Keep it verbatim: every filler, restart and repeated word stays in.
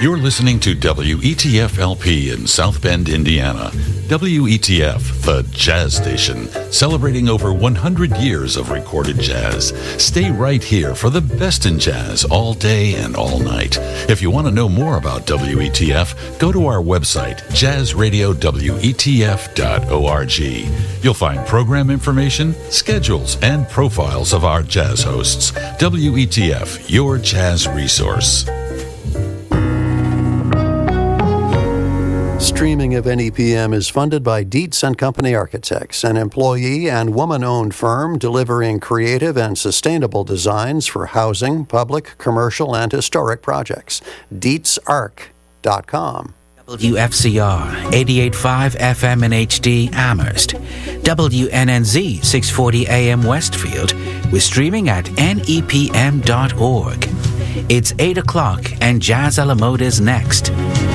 You're listening to W E T F L P in South Bend, Indiana. W E T F, the jazz station, celebrating over one hundred years of recorded jazz. Stay right here for the best in jazz all day and all night. If you want to know more about W E T F, go to our website, jazz radio w e t f dot org. You'll find program information, schedules, and profiles of our jazz hosts. W E T F, your jazz resource. Streaming of N E P M is funded by Dietz and Company Architects, an employee and woman-owned firm delivering creative and sustainable designs for housing, public, commercial, and historic projects. dietz arc dot com. W F C R eighty-eight point five F M in H D Amherst. W N N Z six forty A M Westfield. We're streaming at N E P M dot org. It's eight o'clock and Jazz a la Mode is next.